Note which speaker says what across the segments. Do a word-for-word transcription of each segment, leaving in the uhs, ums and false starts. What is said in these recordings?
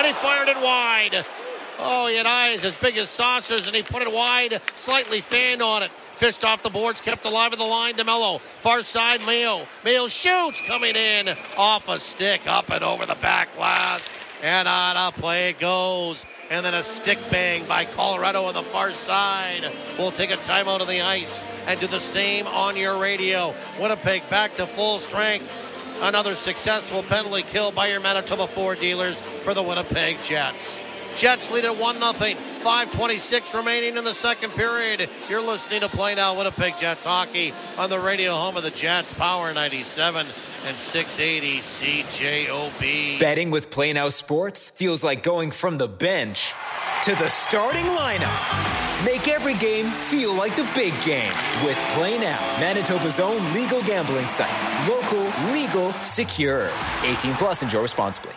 Speaker 1: and he fired it wide. Oh, he had eyes as big as saucers, and he put it wide, slightly fanned on it. Fished off the boards, kept alive at the line. DeMello, far side, Mayo. Mayo shoots, coming in off a stick, up and over the back glass. And on a play it goes. And then a stick bang by Colorado on the far side. We'll take a timeout on the ice and do the same on your radio. Winnipeg back to full strength. Another successful penalty kill by your Manitoba Ford dealers for the Winnipeg Jets. Jets lead at one nothing. five twenty-six remaining in the second period. You're listening to Play Now Winnipeg Jets hockey on the radio home of the Jets, Power ninety-seven and six eighty C J O B.
Speaker 2: Betting with Play Now Sports feels like going from the bench to the starting lineup. Make every game feel like the big game with Play Now, Manitoba's own legal gambling site. Local, legal, secure. eighteen plus, enjoy responsibly.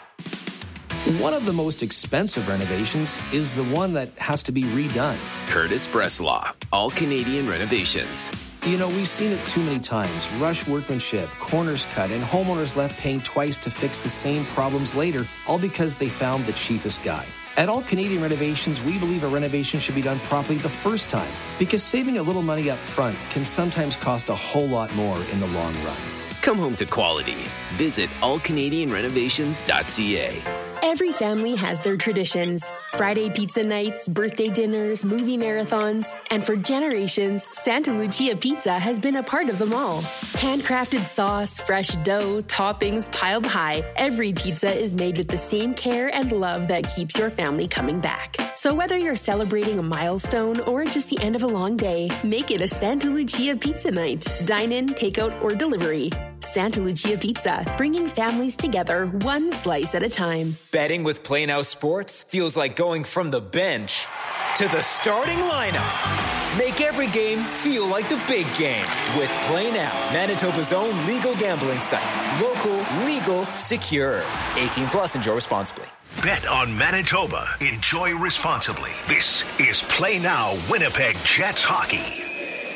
Speaker 3: One of the most expensive renovations is the one that has to be redone.
Speaker 4: Curtis Bresslaw, All Canadian Renovations.
Speaker 3: You know, we've seen it too many times. Rush workmanship, corners cut, and homeowners left paying twice to fix the same problems later, all because they found the cheapest guy. At All Canadian Renovations, we believe a renovation should be done properly the first time, because saving a little money up front can sometimes cost a whole lot more in the long run.
Speaker 4: Come home to quality. Visit all canadian renovations dot c a.
Speaker 5: Every family has their traditions. Friday pizza nights, birthday dinners, movie marathons. And for generations, Santa Lucia Pizza has been a part of them all. Handcrafted sauce, fresh dough, toppings piled high. Every pizza is made with the same care and love that keeps your family coming back. So whether you're celebrating a milestone or just the end of a long day, make it a Santa Lucia Pizza night. Dine in, takeout, or delivery. Santa Lucia Pizza, bringing families together one slice at a time.
Speaker 2: Betting with Play Now Sports feels like going from the bench to the starting lineup. Make every game feel like the big game with Play Now, Manitoba's own legal gambling site. Local, legal, secure. eighteen plus, enjoy responsibly.
Speaker 6: Bet on Manitoba. Enjoy responsibly. This is Play Now Winnipeg Jets hockey.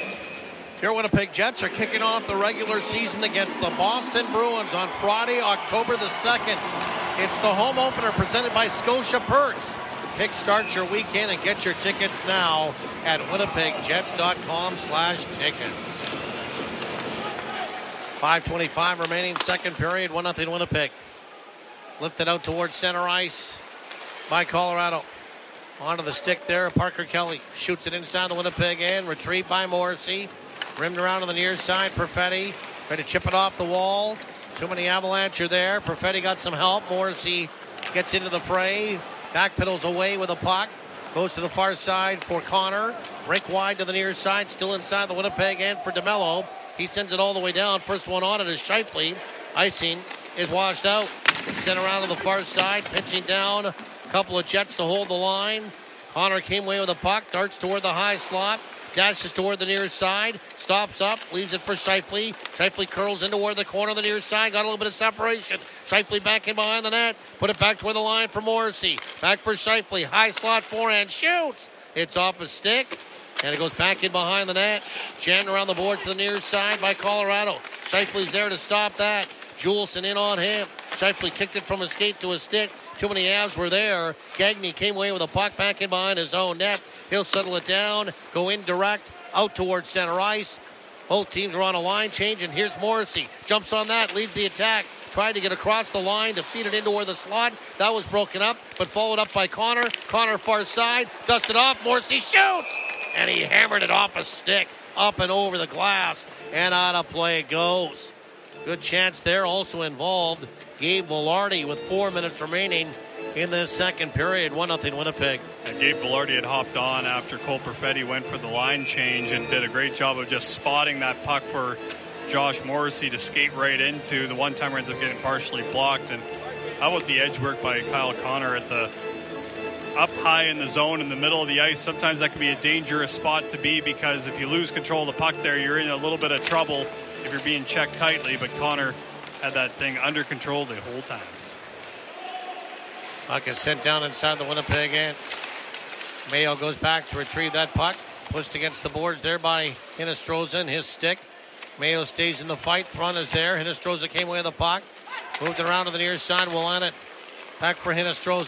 Speaker 1: Your Winnipeg Jets are kicking off the regular season against the Boston Bruins on Friday, October the second. It's the home opener presented by Scotia Perks. Kickstart your weekend and get your tickets now at winnipegjets.com slash tickets. five twenty-five remaining, second period, one nothing Winnipeg. Lifted out towards center ice by Colorado. Onto the stick there, Parker Kelly shoots it inside the Winnipeg end, retrieved by Morrissey. Rimmed around on the near side, Perfetti trying to chip it off the wall. Too many Avalanche are there. Perfetti got some help. Morrissey gets into the fray. Backpedals away with a puck. Goes to the far side for Connor. Rink wide to the near side, still inside the Winnipeg end for DeMello. He sends it all the way down. First one on it is Scheifele. Icing is washed out. Sent around to the far side, pitching down. A couple of Jets to hold the line. Connor came away with a puck, darts toward the high slot. Dashes toward the near side, stops up, leaves it for Scheifele. Scheifele curls in toward the corner of the near side, got a little bit of separation. Scheifele back in behind the net, put it back toward the line for Morrissey. Back for Scheifele, high slot forehand, shoots! It's off a stick, and it goes back in behind the net. Jammed around the board to the near side by Colorado. Scheifele's there to stop that. Juleson in on him. Scheifele kicked it from a skate to a stick. Too many Avs were there. Gagné came away with a puck back in behind his own net. He'll settle it down, go in direct, out towards center ice. Both teams are on a line change, and here's Morrissey. Jumps on that, leads the attack. Tried to get across the line to feed it into where the slot. That was broken up, but followed up by Connor. Connor far side, dusted off. Morrissey shoots! And he hammered it off a stick, up and over the glass, and out of play it goes. Good chance there, also involved Gabe Vilardi with four minutes remaining in the second period. one nothing Winnipeg.
Speaker 7: And Gabe Vilardi had hopped on after Cole Perfetti went for the line change and did a great job of just spotting that puck for Josh Morrissey to skate right into. The one-timer ends up getting partially blocked. And how about the edge work by Kyle Connor at the up high in the zone in the middle of the ice? Sometimes that can be a dangerous spot to be, because if you lose control of the puck there, you're in a little bit of trouble if you're being checked tightly. But Connor had that thing under control the whole time.
Speaker 1: Puck is sent down inside the Winnipeg end. Mayo goes back to retrieve that puck. Pushed against the boards there by Hinostroza and his stick. Mayo stays in the fight. Front is there. Hinostroza came away with the puck. Moved it around to the near side. Will on it. Back for Hinostroza.